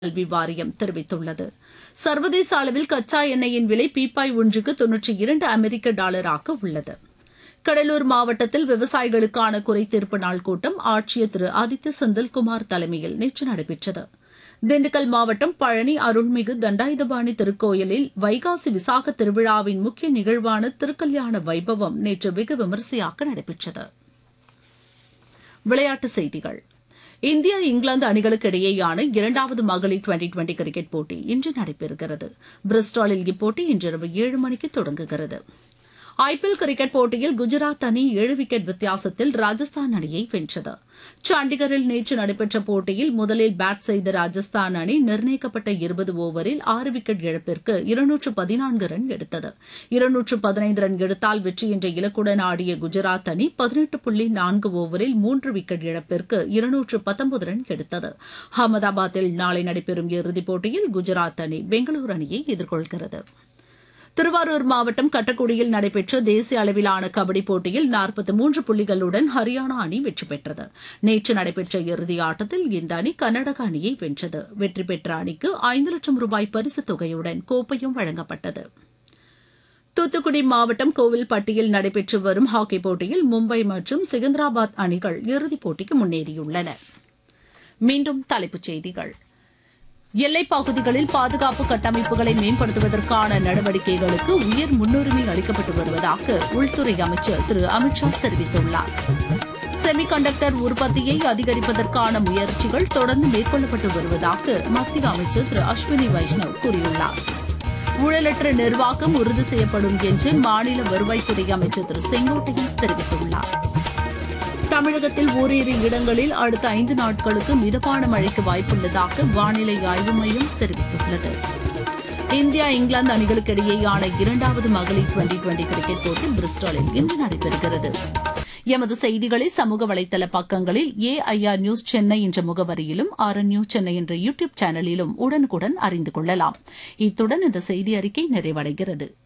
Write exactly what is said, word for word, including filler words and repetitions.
கல்வி வாரியம் தெரிவித்துள்ளது. சர்வதேச அளவில் கச்சா எண்ணெயின் விலை பீப்பாய் ஒன்றுக்கு தொன்னூற்றி இரண்டு அமெரிக்க டாலராக உள்ளது. கடலூர் மாவட்டத்தில் விவசாயிகளுக்கான குறைதீர்ப்பு நாள் கூட்டம் ஆட்சியர் திரு ஆதித்ய செந்தில்குமார் தலைமையில் நேற்று நடைபெற்றது. திண்டுக்கல் மாவட்டம் பழனி அருள்மிகு தண்டாயுதபாணி திருக்கோயிலில் வைகாசி விசாக திருவிழாவின் முக்கிய நிகழ்வான திருக்கல்யாண வைபவம் நேற்று வெகு விமரிசையாக நடைபெற்றது. விளையாட்டுச் செய்திகள். இந்தியா இங்கிலாந்து அணிகளுக்கு இடையேயான இரண்டாவது மகளிர் டுவெண்டி டுவெண்டி கிரிக்கெட் போட்டி இன்று நடைபெறுகிறது. பிரிஸ்டாலில் இப்போட்டி இன்றிரவு ஏழு மணிக்கு தொடங்குகிறது. ஐபிஎல் கிரிக்கெட் போட்டியில் குஜராத் அணி ஏழு விக்கெட் வித்தியாசத்தில் ராஜஸ்தான் அணியை வென்றது. சண்டிகரில் நேற்று நடைபெற்ற போட்டியில் முதலில் பேட் செய்த ராஜஸ்தான் அணி நிர்ணயிக்கப்பட்ட இருபது ஓவரில் ஆறு விக்கெட் இழப்பிற்கு இருநூற்று பதினான்கு ரன் எடுத்தது. இருநூற்று பதினைந்து ரன் எடுத்தால் வெற்றி என்ற இலக்குடன் ஆடிய குஜராத் அணி பதினெட்டு புள்ளி நான்கு ஓவரில் மூன்று விக்கெட் இழப்பிற்கு இருநூற்று பத்தொன்பது ரன் எடுத்தது. அகமதாபாத்தில் நாளை நடைபெறும் இறுதிப் போட்டியில் குஜராத் அணி பெங்களூரு அணியை எதிர்கொள்கிறது. திருவாரூர் மாவட்டம் கட்டக்குடியில் நடைபெற்ற தேசிய அளவிலான கபடி போட்டியில் நாற்பத்தி மூன்று புள்ளிகளுடன் ஹரியானா அணி வெற்றி பெற்றது. நேற்று நடைபெற்ற இறுதி ஆட்டத்தில் இந்த அணி கர்நாடக அணியை வென்றது. வெற்றி பெற்ற அணிக்கு ஐந்து லட்சம் ரூபாய் பரிசுத் தொகையுடன் கோப்பையும் வழங்கப்பட்டது. தூத்துக்குடி மாவட்டம் கோவில்பட்டியில் நடைபெற்று வரும் ஹாக்கி போட்டியில் மும்பை மற்றும் செகந்திராபாத் அணிகள் இறுதிப் போட்டிக்கு முன்னேறியுள்ளன. மீண்டும் தலைப்புச் செய்திகள். எல்லைப் பகுதிகளில் பாதுகாப்பு கட்டமைப்புகளை மேம்படுத்துவதற்கான நடவடிக்கைகளுக்கு உயர் முன்னுரிமை அளிக்கப்பட்டு வருவதாக உள்துறை அமைச்சர் திரு அமித் ஷா தெரிவித்துள்ளார். செமி கண்டக்டர் உற்பத்தியை அதிகரிப்பதற்கான முயற்சிகள் தொடர்ந்து மேற்கொள்ளப்பட்டு வருவதாக மத்திய அமைச்சர் திரு அஸ்வினி வைஷ்ணவ் கூறியுள்ளார். ஊழலற்ற நிர்வாகம் உறுதி செய்யப்படும் என்று மாநில வருவாய்த்துறை அமைச்சர் திரு செங்கோட்டையன் தெரிவித்துள்ளார். தமிழகத்தில் ஓரிரு இடங்களில் அடுத்த ஐந்து நாட்களுக்கு மிதமான மழைக்கு வாய்ப்புள்ளதாக வானிலை ஆய்வு மையம் தெரிவித்துள்ளது. இந்தியா இங்கிலாந்து அணிகளுக்கு இடையேயான இரண்டாவது மகளிர் டுவெண்டி டுவெண்டி கிரிக்கெட் போட்டி பிரிஸ்டாலில் இன்று நடைபெறுகிறது. எமது செய்திகளை சமூக வலைதள பக்கங்களில் ஏஐஆர் நியூஸ் சென்னை என்ற முகவரியிலும் ஆர் என் நியூஸ் சென்னை என்ற யூடியூப் சேனலிலும் உடனுக்குடன் அறிந்து கொள்ளலாம். இத்துடன் இந்த செய்தி அறிக்கை நிறைவடைகிறது.